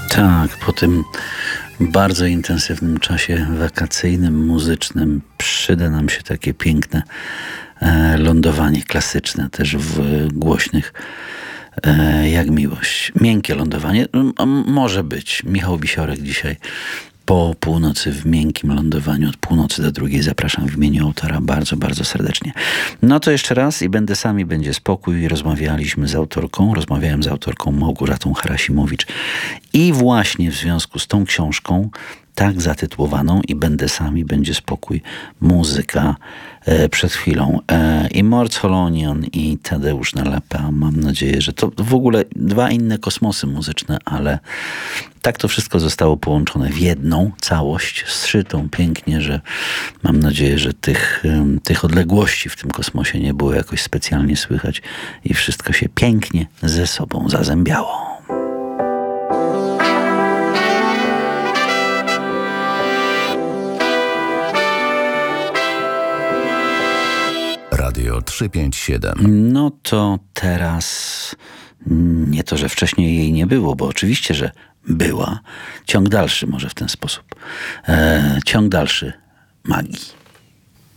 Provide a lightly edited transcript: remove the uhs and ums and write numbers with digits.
Tak, po tym bardzo intensywnym czasie wakacyjnym, muzycznym przyda nam się takie piękne lądowanie klasyczne, też w głośnych jak miłość. Miękkie lądowanie może być. Michał Wisiorek dzisiaj po północy w miękkim lądowaniu od północy do drugiej. Zapraszam w imieniu autora bardzo, bardzo serdecznie. No to jeszcze raz i będę sami, będzie spokój. Rozmawiałem z autorką Małgorzatą Harasimowicz i właśnie w związku z tą książką tak zatytułowaną i będę sami, będzie spokój, muzyka przed chwilą i Mort Solonion i Tadeusz Nalepa. Mam nadzieję, że to w ogóle dwa inne kosmosy muzyczne, ale tak to wszystko zostało połączone w jedną całość, zszytą pięknie, że mam nadzieję, że tych odległości w tym kosmosie nie było jakoś specjalnie słychać i wszystko się pięknie ze sobą zazębiało. Radio 357. No to teraz nie to, że wcześniej jej nie było, bo oczywiście, że była. Ciąg dalszy może w ten sposób. Ciąg dalszy magii.